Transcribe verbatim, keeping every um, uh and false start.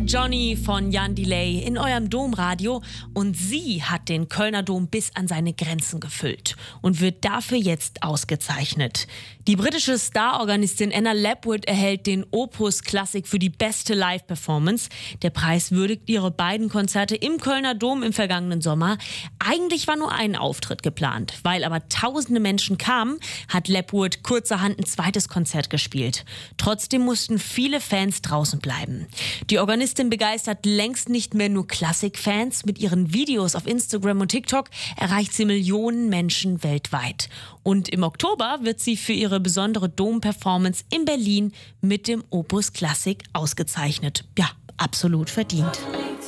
Johnny von Jan Delay in eurem Domradio und sie hat den Kölner Dom bis an seine Grenzen gefüllt und wird dafür jetzt ausgezeichnet. Die britische Starorganistin Anna Lapwood erhält den Opus Classic für die beste Live-Performance. Der Preis würdigt ihre beiden Konzerte im Kölner Dom im vergangenen Sommer. Eigentlich war nur ein Auftritt geplant. Weil aber tausende Menschen kamen, hat Lapwood kurzerhand ein zweites Konzert gespielt. Trotzdem mussten viele Fans draußen bleiben. Die Organistin begeistert längst nicht mehr nur Klassikfans. Mit ihren Videos auf Instagram und TikTok erreicht sie Millionen Menschen weltweit. Und im Oktober wird sie für ihre besondere Dom-Performance in Berlin mit dem Opus Classic ausgezeichnet. Ja, absolut verdient.